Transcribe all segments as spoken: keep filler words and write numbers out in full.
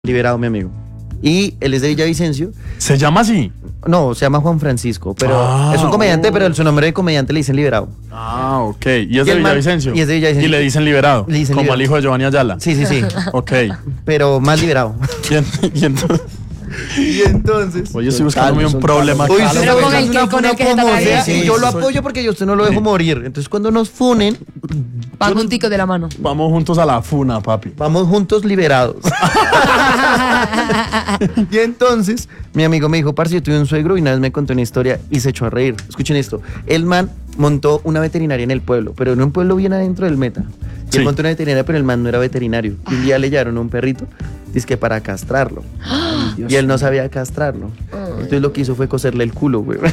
liberado, mi amigo. Y él es de Villavicencio. ¿Se llama así? No, se llama Juan Francisco, pero ah, es un comediante, oh. pero su nombre de comediante le dicen liberado. Ah, ok. ¿Y es y de Villavicencio? Man, y es de Villavicencio. Y le dicen liberado. Le dicen como liberado. al hijo de Giovanni Ayala. Sí, sí, sí. Ok. Pero más liberado. Y, en, y entonces... Y entonces... Oye, estoy buscándome un problema. Uy, sí, pero con el una que, con el que funa se como trataría. sea, y yo lo apoyo porque yo usted no lo dejo morir. Entonces cuando nos funen, Van junticos de la mano. Vamos juntos a la funa, papi. vamos juntos liberados. Y entonces mi amigo me dijo, parce, yo tuve un suegro y una vez me contó una historia y se echó a reír. Escuchen esto. El man montó una veterinaria en el pueblo, pero en un pueblo bien adentro del Meta. Y Sí. él montó una veterinaria, pero el man no era veterinario. Y un día le llevaron a un perrito, dizque para castrarlo. Y él no sabía castrarlo. Entonces lo que hizo fue coserle el culo, güey.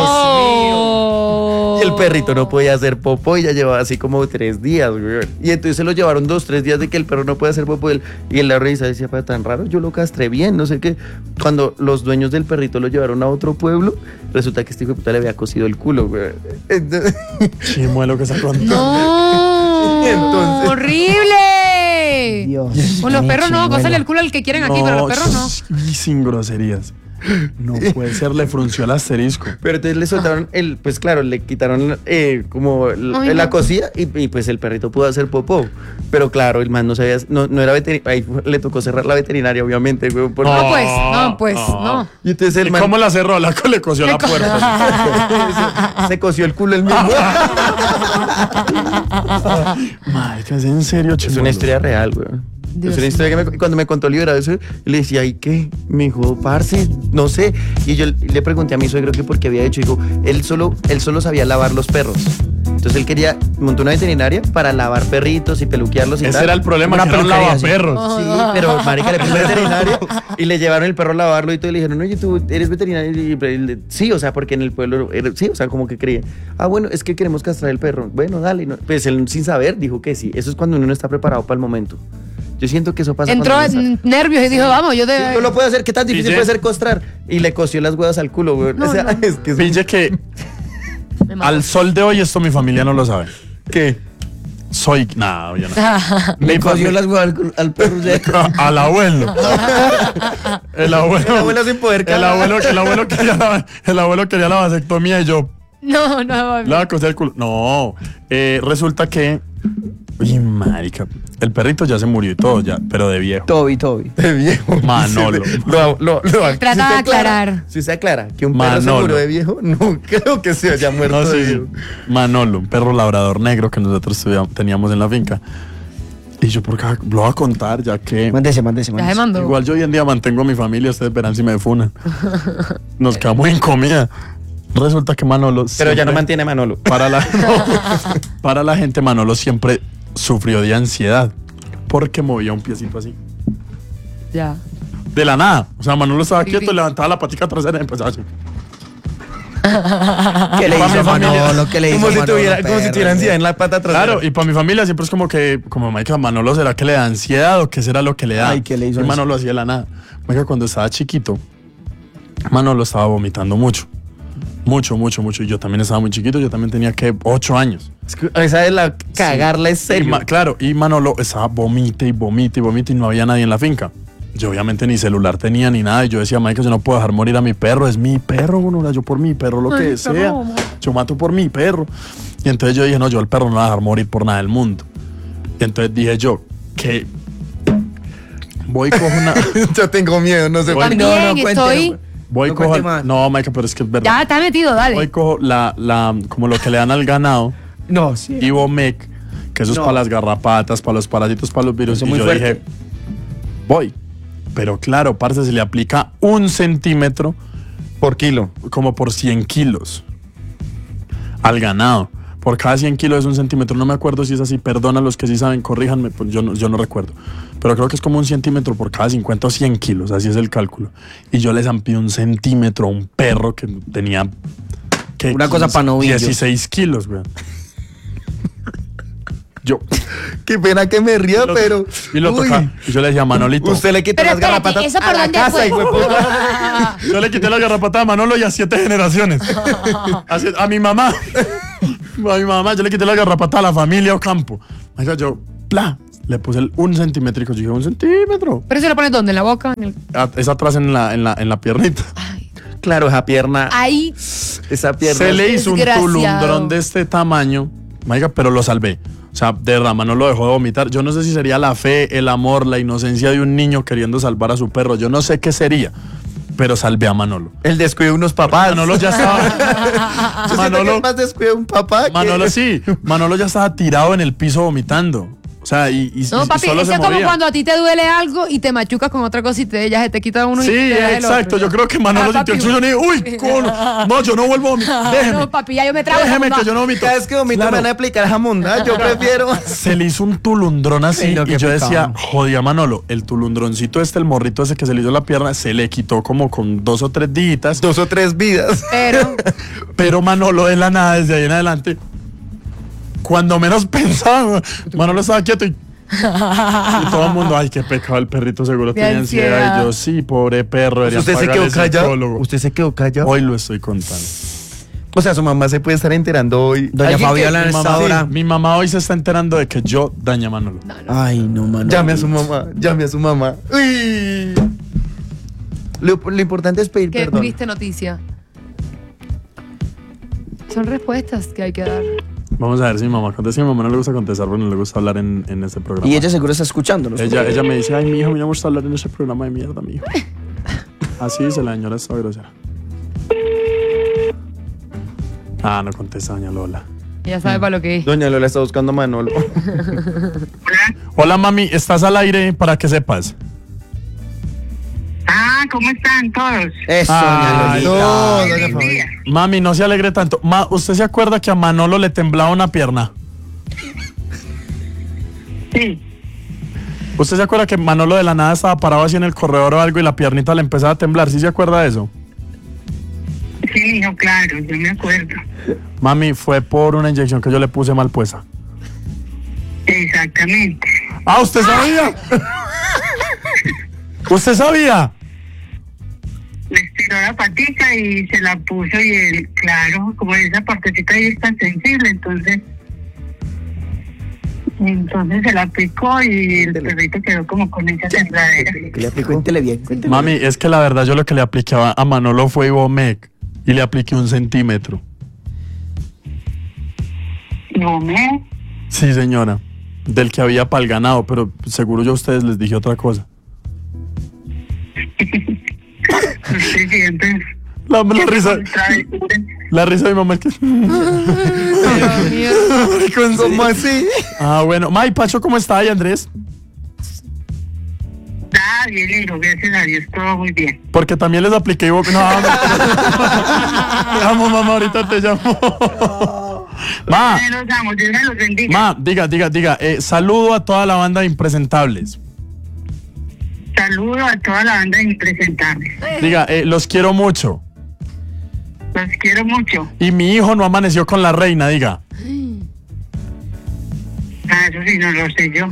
¡Oh! Y el perrito no podía hacer popó y ya llevaba así como tres días, güey. Y entonces se lo llevaron dos, tres días de que el perro no puede hacer popó. Y él, y él la revisa y decía, pero tan raro, yo lo castré bien, no sé qué. Cuando los dueños del perrito lo llevaron a otro pueblo, resulta que este hijo de puta le había cosido el culo, güey. Entonces, Chimuelo que se contó. ¡No! Entonces- ¡Horrible! Dios. Con los Ay, perros no, chimuelo. cósale el culo al que quieren aquí, pero los perros no. Y sin groserías. No puede ser, le frunció el asterisco. pero entonces le soltaron el, pues claro, le quitaron eh, como el- Ay, la no. cosilla y, y pues el perrito pudo hacer popó. Pero claro, el man no sabía, no, no era veterinario, ahí le tocó cerrar la veterinaria, obviamente, güey. Porque, No, pues, no, pues, no. Y entonces el ¿Y man cómo la cerró? La le cosió la puerta. se, se cosió el culo el mismo. Madre, ¿es en serio, Es chimuelo? una historia real, güey. Dios Es una historia que me, cuando me contó liberado eso, le decía, ¿y qué? Me dijo, parce, no sé. Y yo le pregunté a mi suegro que por qué había hecho. Dijo, él solo, él solo sabía lavar los perros. Entonces él quería, montó una veterinaria para lavar perritos y peluquearlos y Ese tal. era el problema, Una que era un peluquería, sí. lavaperros. Sí, pero marica le puso veterinario y le llevaron el perro a lavarlo y todo y le dijeron, oye, tú eres veterinario y él, sí, o sea, porque en el pueblo, era- sí, o sea, como que creía, ah, bueno, es que queremos castrar el perro, bueno, dale, no. Pues él sin saber dijo que sí, eso es cuando uno no está preparado para el momento. Yo siento que eso pasa Entró cuando uno en está- nervios y dijo, vamos, yo Sí, te... yo lo puedo hacer, ¿qué tan difícil Pille. puede ser castrar? Y le cosió las huevas al culo, güey. No, o sea, no. es que es Pille que Me mató. al sol de hoy esto mi familia no lo sabe. ¿qué? Soy... Nah, yo no. Le cogió las huevas al, al perro. de- Al abuelo. El abuelo. El abuelo sin poder El cagar. abuelo, el abuelo quería la, el abuelo quería la vasectomía y yo No, no, le voy a coser el culo. No, eh, resulta que... Uy, marica. El perrito ya se murió y todo, ya, pero de viejo. Toby, Toby. De viejo. Manolo. Lo, lo, lo, Trata si de se aclara- aclarar. Si se aclara que un perro se Manolo. murió de viejo, no creo que se haya muerto No, de sí, viejo. Manolo, un perro labrador negro que nosotros tuviam- teníamos en la finca. Y yo por acá lo voy a contar, ya que Mándese, mándese, Ya se mándese. mandó. igual yo hoy en día mantengo a mi familia, ustedes verán si me funan. Nos quedamos en comida. Resulta que Manolo Pero ya no siempre- mantiene Manolo. para la, para la gente, Manolo siempre sufrió de ansiedad porque movía un piecito así. Ya. De la nada. O sea, Manolo estaba Sí, quieto, sí. levantaba la patica trasera y empezaba así. ¿Qué le Para hizo mi familia. Manolo? ¿Qué le hizo Como si, Manolo, tuviera, como si perro? tuviera ansiedad en la pata trasera. Claro, y para mi familia siempre es como que, como Maica, Manolo, ¿será que le da ansiedad o qué será lo que le da? Ay, ¿qué le hizo Y eso? Manolo hacía de la nada. Maica, cuando estaba chiquito, Manolo estaba vomitando mucho. Mucho, mucho, mucho. Y yo también estaba muy chiquito, yo también tenía que ocho años. Es que esa es la cagarla es Y serio. Ma- claro, y Manolo estaba vomite y vomite y vomite y no había nadie en la finca. Yo obviamente ni celular tenía ni nada y yo decía, Mike, yo no puedo dejar morir a mi perro, es mi perro, bueno, yo por mi perro lo Ay, que mi perro, sea, amor. yo mato por mi perro. Y entonces yo dije, no, yo al perro no lo voy a dejar morir por nada del mundo. Y entonces dije yo, que voy y cojo una... Yo tengo miedo, no sé. Voy- También No, no, cuéntelo, estoy... pues. Voy y No cojo... cuente más. No, Mike, pero es que es verdad. Ya, está metido, Voy y dale. cojo la, la, como lo que le dan al ganado, No, sí. Ivomec, que eso es No. para las garrapatas, para los parásitos, para los virus. Eso Y es muy yo fuerte. dije, voy. Pero claro, parce, se le aplica un centímetro Por kilo. como por cien kilos al ganado. Por cada cien kilos es un centímetro. No me acuerdo si es así. Perdona a los que sí saben, corríjanme. Pues yo, no, yo no recuerdo. Pero creo que es como un centímetro por cada cincuenta o cien kilos. Así es el cálculo. Y yo le zampé un centímetro a un perro que tenía... ¿qué? Una cosa pa' novillo. dieciséis kilos, güey. Yo... Qué pena que me ría, lo- pero. Y lo Uy, toca. Y yo le decía, Manolito... Usted le quitó Pero las espérate, garrapatas ¿eso por a la dónde casa, fue? hijo de puta. Yo le quité la garrapata a Manolo y a siete generaciones. A, siete- a mi mamá. A mi mamá, yo le quité la garrapata a la familia Ocampo. Oiga, yo, bla, Le puse el un centímetro. Yo dije, un centímetro. ¿Pero se lo pones dónde? ¿En la boca? ¿En el... Ah, es atrás en la, en la, en la piernita. Ay. Claro, esa pierna. Ahí. Esa pierna. Se le hizo un Desgraciado. tulundrón de este tamaño. Marica, pero lo salvé. O sea, de verdad, no lo dejó de vomitar. Yo no sé si sería la fe, el amor, la inocencia de un niño queriendo salvar a su perro. Yo no sé qué sería, pero salvé a Manolo. El descuido de unos papás. Manolo ya estaba. Yo siento que Manolo, es más descuido de un papá. que- Manolo sí. Manolo ya estaba tirado en el piso vomitando. O sea, y, y, No, y papi, solo eso se es como movía. cuando a ti te duele algo y te machucas con otra cosa y te, ya se te quita uno y Sí, te da el exacto. otro. Yo creo que Manolo Ah, sintió el papi. suyo y uy, cono. No, yo no vuelvo a vomitar. Déjeme. No, papi, ya yo me trago. Déjeme esa que yo no vomito. Cada vez que vomito Claro. me van a aplicar jamunda. Yo prefiero. Se le hizo un tulundrón así Ay, no, y qué yo pecado. decía, jodía Manolo, el tulundroncito este, el morrito ese que se le hizo en la pierna, se le quitó como con dos o tres días. Dos o tres vidas. Pero, Pero Manolo de la nada, desde ahí en adelante, cuando menos pensaba, Manolo estaba quieto y, y todo el mundo, ay, qué pecado, el perrito seguro De tenía ansiedad. ansiedad. Y yo, sí, pobre perro, debería Usted se pagarle quedó callado. psicólogo. Usted se quedó callado. Hoy lo estoy contando. O sea, su mamá se puede estar enterando hoy. Doña Alguien que- Fabiola en Mi esta mamá, hora. sí, mi mamá hoy se está enterando de que yo dañé a Manolo. Ay, no, mano. Llame a su mamá. Llame a su mamá. Uy. Lo, lo importante es pedir qué perdón. triste noticia. Son respuestas que hay que dar. Vamos a ver si mi mamá contesta. A mi mamá no le gusta contestar porque no le gusta hablar en, en este programa. Y ella seguro está escuchándonos. Ella, ella me dice, ay, mi hijo, a mí no me gusta hablar en ese programa de mierda, mi hijo. Así dice la señora, está grosera. Ah, no contesta doña Lola. Ya sabe para lo que es. Doña Lola está buscando a Manolo. Hola, mami, estás al aire para que sepas. Ah, ¿cómo están todos? Eso, Ay, doña Lolita. no, doña Feliz Fabiola. día. Mami, no se alegre tanto. Ma, ¿usted se acuerda que a Manolo le temblaba una pierna? Sí, ¿Usted se acuerda que Manolo de la nada estaba parado así en el corredor o algo y la piernita le empezaba a temblar? ¿Sí se acuerda de eso? sí, hijo, claro, yo me acuerdo. Mami, fue por una inyección que yo le puse mal puesta. Exactamente. Ah, ¿usted sabía? ¿Usted sabía? Le estiró la patita y se la puso y él, claro, como esa partecita ahí es tan sensible, entonces... Entonces se la aplicó y el perrito quedó como con esa tembladera. ¿Qué le aplicó? Cuéntele bien, cuéntele. Mami, es que la verdad yo lo que le aplicaba a Manolo fue Ibomec y le apliqué un centímetro. No me... Sí, señora. Del que había para el ganado, pero seguro yo a ustedes les dije otra cosa. Usted siempre... La, la risa, la risa de mi mamá es que... Dios mío. ¿Cómo así? Ah, bueno. Ma, ¿y Pacho cómo está? ¿Y Andrés? Ah, bien, hijo, gracias a Dios, todo muy bien. Porque también les apliqué Ibomec. No, no. Te amo, mamá, ahorita te llamo. Ma, Dios los amo, Dios me los bendiga. ma, diga, diga, diga. Eh, saludo a toda la banda de Impresentables. Saludo a toda la banda de Impresentables. Diga, eh, los quiero mucho. Los quiero mucho. Y mi hijo no amaneció con la reina, diga. Ah, eso sí, no lo sé yo.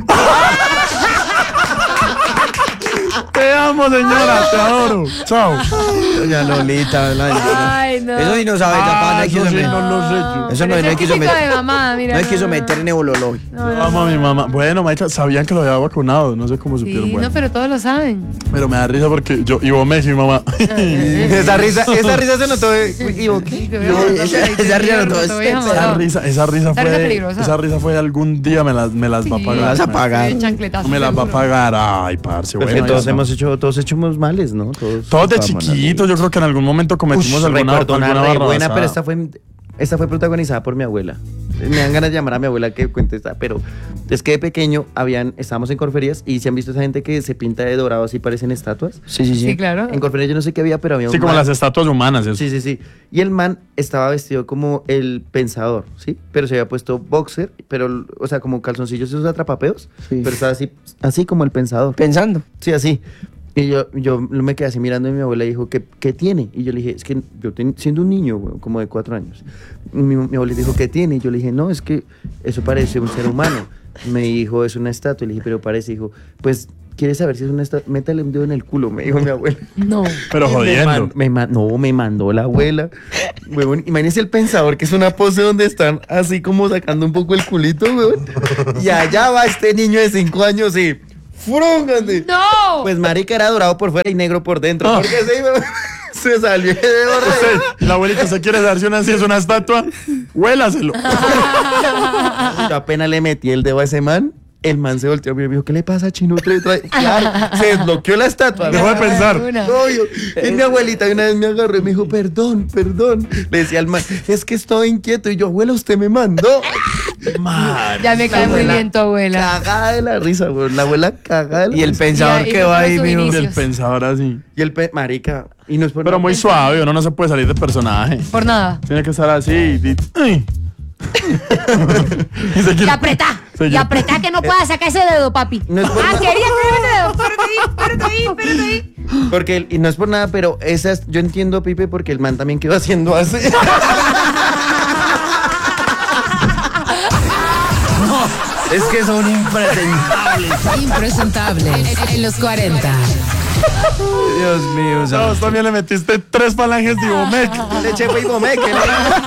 Te amo, señora, te adoro. Chao. Doña Lolita, ¿verdad? Ay, no. Eso sí no sabe, capaz, no hay que eso se sí, meter. no lo sé yo. Eso no, Pero no hay ese que se chiquito meter. de mamá, mira. No hay que no, someter en Ebololoy. No, no, Amo a mi mamá. Bueno, Maika, sabían que lo había vacunado. No sé cómo supieron. Sí, bueno. no, pero todos lo saben. Pero me da risa porque yo, Ivo Messi, mi mamá. Esa risa, esa risa se notó. de- Ivo, ¿qué? esa- esa risa no, Te voy a esa Esa matar. risa, esa risa Esa risa fue. peligrosa. Esa risa fue algún día me las, me las va a Sí. pagar. Me las vas a me- pagar. Sí, chancletazo, Me las va a seguro. pagar. Ay, parce. Pues Bueno, que todos ya hemos hecho, todos hechamos males, ¿no? Todos, Todos de estábamos chiquitos, yo creo que en algún momento cometimos Ush, alguna, recuerdo una alguna re buena, barrabasada. pero esta fue, esta fue protagonizada por mi abuela. Me dan ganas de llamar a mi abuela que cuente esta, pero es que de pequeño habían, estábamos en Corferías y se han visto esa gente que se pinta de dorado así parecen estatuas. Sí, sí, sí. Sí, claro. En Corferías yo no sé qué había, pero había un Sí, como man- las estatuas humanas. Eso. Sí, sí, sí. Y el man estaba vestido como el pensador, ¿sí? Pero se había puesto boxer, pero, o sea, como calzoncillos esos atrapapeos, Sí. pero estaba así, así como el pensador. Pensando. Sí, así. Y yo, yo me quedé así mirando y mi abuela dijo, ¿qué, qué tiene? Y yo le dije, es que yo ten- siendo un niño, güey, como de cuatro años. Y Mi, mi abuela dijo, ¿qué tiene? Y yo le dije, no, es que eso parece un ser humano. Me dijo, es una estatua. Y le dije, pero parece. Dijo, pues, ¿quieres saber si es una estatua? Métale un dedo en el culo, me dijo mi abuela. No. Pero Me jodiendo. man- me man- no, me mandó la abuela. Huevón, imagínese el pensador, que es una pose donde están así como sacando un poco el culito, huevón. Y allá va este niño de cinco años y... ¡frúngate! ¡No! Pues marica era dorado por fuera y negro por dentro. Ah. Porque sí, huevón, se salió de orden. Usted, la abuelita, ¿se quiere darse una así? Es una estatua. Huélaselo. Yo apenas le metí el dedo a ese man. El man se volteó y me dijo, ¿qué le pasa, Chino? Trae, trae. Claro, se desbloqueó la estatua. Dejó de pensar. Una. No, yo- y mi abuelita una vez me agarró y me dijo, perdón, perdón. Le decía al man, es que estoy inquieto. Y yo, abuela, usted me mandó. Ya me cae muy abuela bien tu abuela. Cagada de la risa, güey. La abuela cagada de la Y el risa. pensador Y- y que va con ahí, su mijo. Y el Inicios. pensador así. Y el pe marica. Y no es por Pero nada. muy suave, uno no se puede salir de personaje. Por nada. Tiene que estar así. Y, ay. Y se Y quiere- apretá. Sí, Y yo- apretá que no pueda sacar ese dedo, papi. No es por Ah, nada. quería sacar ese dedo. Espérate ahí, espérate ahí, espérate ahí. Porque, el- y no es por nada, pero esas, yo entiendo a Pipe porque el man también quedó haciendo así. Es que son impresentables. Impresentable en los cuarenta. Dios mío. No, vos también le metiste tres falanges de Ibomec. Leche, güey, gomé, que no.